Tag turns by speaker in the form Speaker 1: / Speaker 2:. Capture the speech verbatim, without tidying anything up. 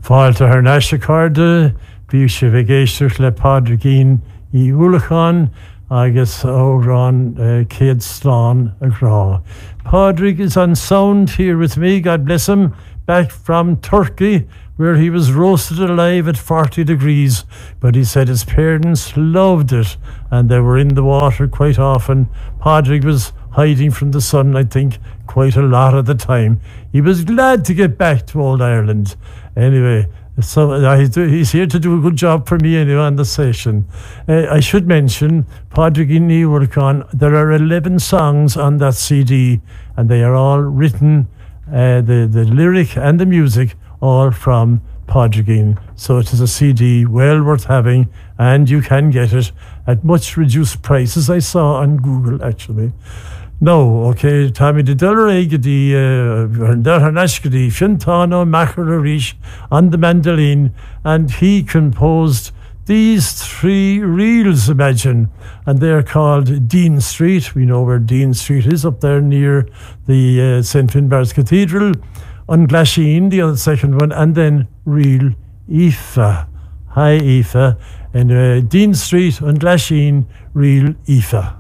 Speaker 1: Fáilte ar neiste cardde, bhí sé bhgéisteach le Pádraigín í Ullachán agus órán uh, Céad Slán a Grá. Padraig is on sound here with me, God bless him, back from Turkey, where he was roasted alive at forty degrees. But he said his parents loved it, and they were in the water quite often. Padraig was hiding from the sun, I think, quite a lot of the time. He was glad to get back to old Ireland. Anyway, so uh, he's here to do a good job for me anyway on the session. Uh, I should mention, Padraig Ní Ullachán, there are eleven songs on that C D, and they are all written, uh, the, the lyric and the music, all from Padraig. So it is a C D well worth having, and you can get it at much reduced prices, I saw on Google actually. No, okay, Tommy de Dulleragadi, Darhanashkadi, Fintano, Machararish on the mandolin, and he composed these three reels, imagine, and they're called Dean Street. We know where Dean Street is, up there near the uh, Saint Finbarr's Cathedral, on Glasheen, the other second one, and then Reel Aoife. Hi, Aoife, and uh, Dean Street on Glasheen, Reel Aoife.